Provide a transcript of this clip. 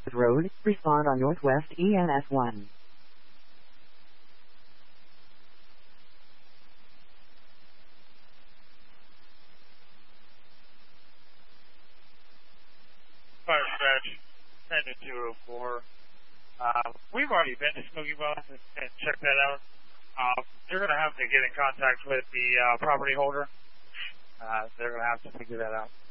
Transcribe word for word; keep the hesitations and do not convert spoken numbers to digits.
Road, respond on Northwest E N S one. Fire Stretch, ten to two oh four. Uh, we've already been to Smoky Bones and, and checked that out. Uh, you're going to have to get in contact with the uh, property holder. Uh, they're going to have to figure that out.